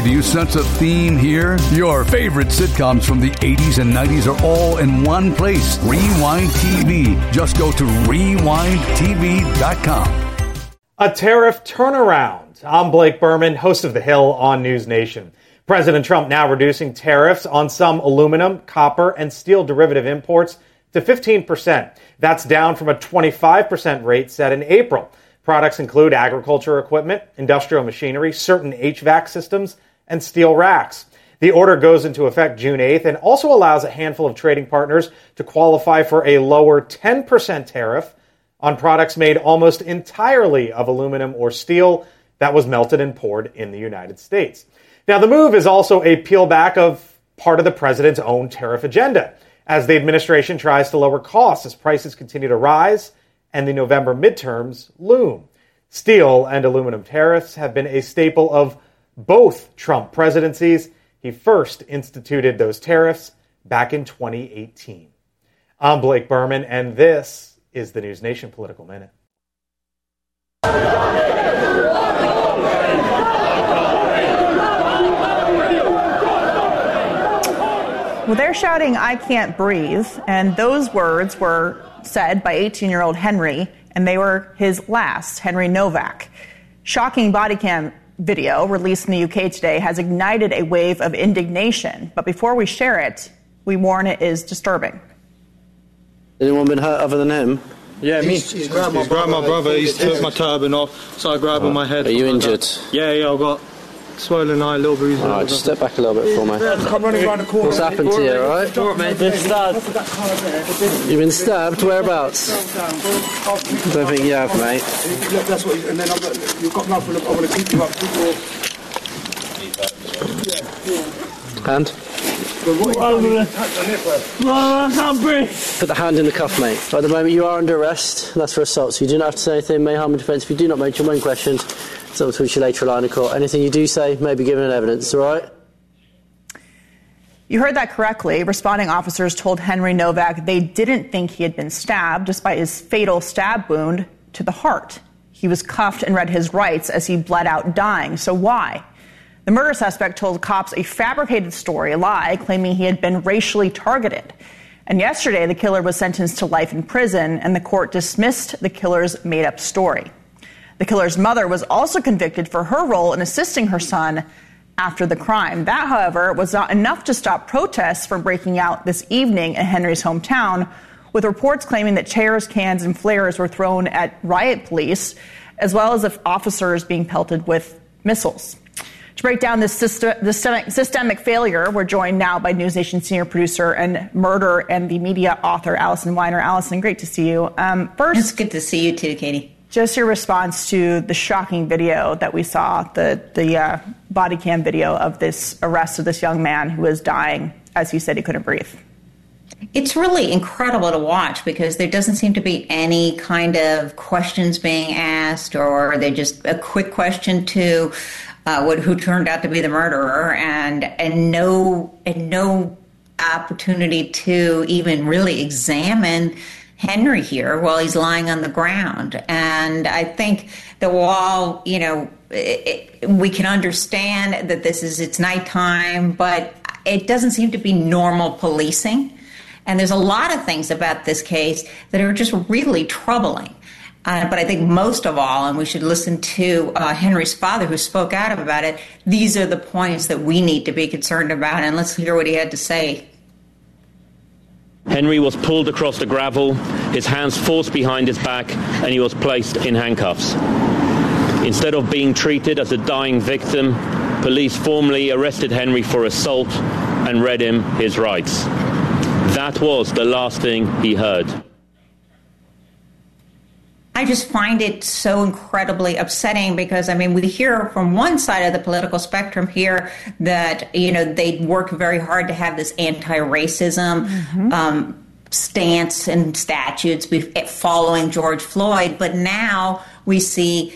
Do you sense a theme here? Your favorite sitcoms from the 80s and 90s are all in one place. Rewind TV. Just go to rewindtv.com. A tariff turnaround. I'm Blake Berman, host of The Hill on News Nation. President Trump now reducing tariffs on some aluminum, copper, and steel derivative imports to 15%. That's down from a 25% rate set in April. Products include agriculture equipment, industrial machinery, certain HVAC systems, and steel racks. The order goes into effect June 8th and also allows a handful of trading partners to qualify for a lower 10% tariff on products made almost entirely of aluminum or steel that was melted and poured in the United States. Now, the move is also a peelback of part of the president's own tariff agenda, as the administration tries to lower costs as prices continue to rise and the November midterms loom. Steel and aluminum tariffs have been a staple of both Trump presidencies. He first instituted those tariffs back in 2018. I'm Blake Berman, and this is the News Nation Political Minute. Well, they're shouting, "I can't breathe," and those words were said by 18-year-old Henry, and they were his last, Henry Novak. Shocking body cam video released in the UK today has ignited a wave of indignation. But before we share it, we warn it is disturbing. Anyone been hurt other than him? Yeah, me. He's grabbed my brother. He's took my turban off, so I grabbed my head. Are you injured? Yeah, I've got swollen eye, little bruises. Alright, just step back a little bit for me. Come running around the corner. What's happened to you, alright? Been stabbed. You've been stabbed? Whereabouts? I don't think you have, mate. That's what. And then you've got nothing. I want to keep you up. Hand? I can't breathe. Put the hand in the cuff, mate. At the moment, you are under arrest. That's for assault, so you do not have to say anything. May harm in defence. If you do not mention when questioned, it's up to which you later rely in court. Anything you do say may be given in evidence, all right? You heard that correctly. Responding officers told Henry Novak they didn't think he had been stabbed, despite his fatal stab wound to the heart. He was cuffed and read his rights as he bled out dying. So why? The murder suspect told cops a fabricated story, a lie, claiming he had been racially targeted. And yesterday, the killer was sentenced to life in prison, and the court dismissed the killer's made-up story. The killer's mother was also convicted for her role in assisting her son after the crime. That, however, was not enough to stop protests from breaking out this evening in Henry's hometown, with reports claiming that chairs, cans, and flares were thrown at riot police, as well as officers being pelted with missiles. To break down this systemic failure, we're joined now by News Nation senior producer and murder and the media author, Allison Weiner. Allison, great to see you. First, it's good to see you too, Katie. Just your response to the shocking video that we saw, the body cam video of this arrest of this young man who was dying as he said he couldn't breathe. It's really incredible to watch because there doesn't seem to be any kind of questions being asked, or they're just a quick question to who turned out to be the murderer, and no opportunity to even really examine Henry here while he's lying on the ground. And I think that while, we can understand that it's nighttime, but it doesn't seem to be normal policing. And there's a lot of things about this case that are just really troubling. But I think most of all, and we should listen to Henry's father who spoke out about it, these are the points that we need to be concerned about. And let's hear what he had to say. Henry was pulled across the gravel, his hands forced behind his back, and he was placed in handcuffs. Instead of being treated as a dying victim, police formally arrested Henry for assault and read him his rights. That was the last thing he heard. I just find it so incredibly upsetting because, we hear from one side of the political spectrum here that, they work very hard to have this anti-racism stance and statutes following George Floyd. But now we see